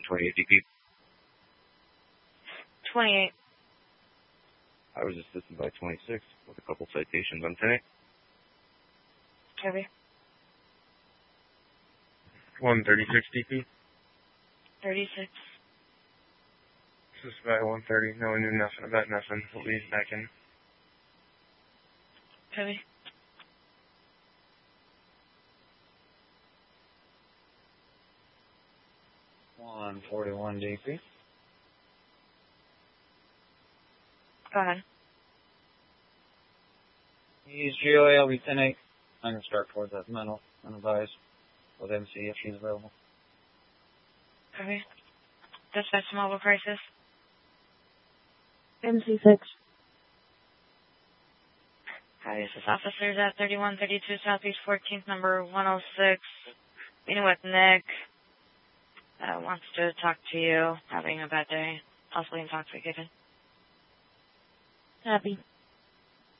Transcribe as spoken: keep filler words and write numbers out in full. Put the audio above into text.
twenty-eight D P. twenty-eight. I was assisted by twenty-six with a couple citations on ten eight. Copy. one thirty-six D P. thirty-six. This is by one thirty. No one knew nothing about nothing. We'll be back in. Copy. one forty-one D P. Go ahead. Use G O A L B ten eight. I'm going to start towards that mental unadvised with M C if she's available. Copy. Dispatch mobile crisis. M C six. Copy. This is officers at thirty-one thirty-two Southeast fourteenth, number one oh six. Meeting with Nick. Uh, wants to talk to you. Having a bad day. Possibly intoxicated. Happy.